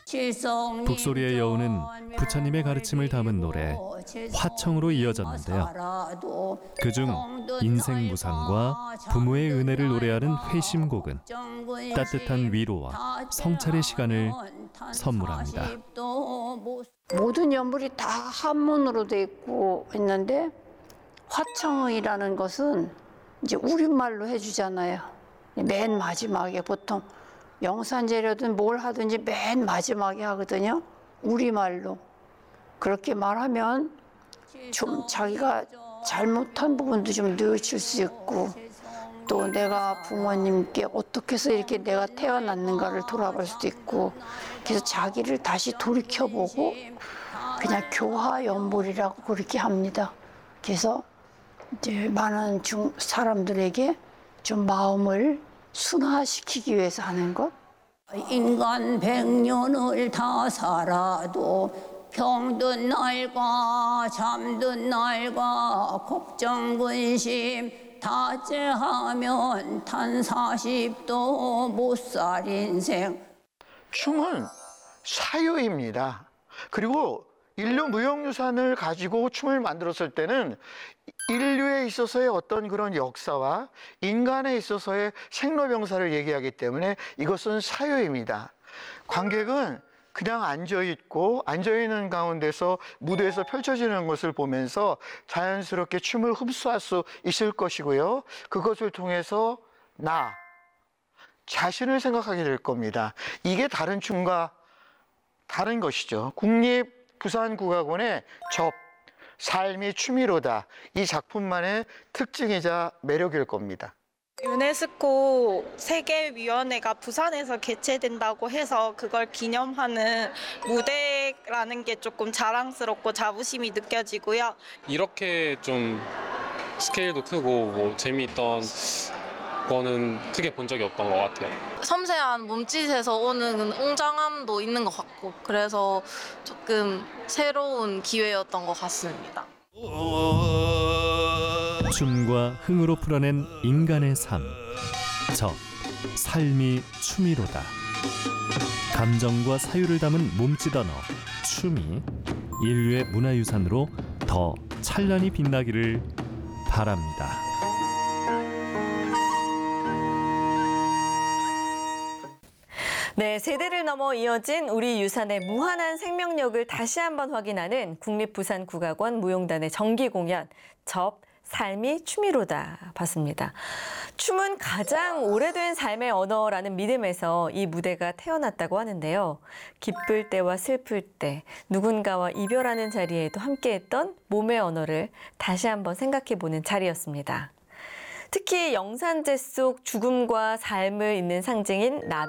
북소리의 여우는 부처님의 가르침을 담은 노래 화청으로 이어졌는데요. 그중 인생 무상과 부모의 은혜를 노래하는 회심곡은 따뜻한 위로와 성찰의 시간을 선물합니다. 모든 연불이 다 한문으로 돼 있고 있는데 화청이라는 것은 이제 우리말로 해주잖아요. 맨 마지막에 보통 영산제려든 뭘 하든지 맨 마지막에 하거든요. 우리말로. 그렇게 말하면 좀 자기가 잘못한 부분도 좀 뉘우칠 수 있고 또 내가 부모님께 어떻게 해서 이렇게 내가 태어났는가를 돌아볼 수도 있고 그래서 자기를 다시 돌이켜보고 그냥 교화연불이라고 그렇게 합니다. 그래서 이제 많은 사람들에게 좀 마음을 순화시키기 위해서 하는 것. 인간 100년을 다 살아도 병든 날과 잠든 날과 걱정 근심 다째하면 단 40도 못 살 인생. 춤은 사유입니다. 그리고 인류 무형유산을 가지고 춤을 만들었을 때는 인류에 있어서의 어떤 그런 역사와 인간에 있어서의 생로병사를 얘기하기 때문에 이것은 사유입니다. 관객은 그냥 앉아있는 가운데서 무대에서 펼쳐지는 것을 보면서 자연스럽게 춤을 흡수할 수 있을 것이고요. 그것을 통해서 나 자신을 생각하게 될 겁니다. 이게 다른 춤과 다른 것이죠. 국립부산국악원의 접, 삶이 춤이로다. 이 작품만의 특징이자 매력일 겁니다. 유네스코 세계위원회가 부산에서 개최된다고 해서 그걸 기념하는 무대라는 게 조금 자랑스럽고 자부심이 느껴지고요. 이렇게 좀 스케일도 크고 재미있던 거는 크게 본 적이 없던 것 같아요. 섬세한 몸짓에서 오는 웅장함도 있는 것 같고 그래서 조금 새로운 기회였던 것 같습니다. 춤과 흥으로 풀어낸 인간의 삶. 삶이 춤이로다. 감정과 사유를 담은 몸짓 언어 춤이 인류의 문화유산으로 더 찬란히 빛나기를 바랍니다. 네, 세대를 넘어 이어진 우리 유산의 무한한 생명력을 다시 한번 확인하는 국립부산국악원 무용단의 정기 공연 접, 삶이 춤이로다 봤습니다. 춤은 가장 오래된 삶의 언어라는 믿음에서 이 무대가 태어났다고 하는데요. 기쁠 때와 슬플 때 누군가와 이별하는 자리에도 함께했던 몸의 언어를 다시 한번 생각해보는 자리였습니다. 특히 영산제 속 죽음과 삶을 잇는 상징인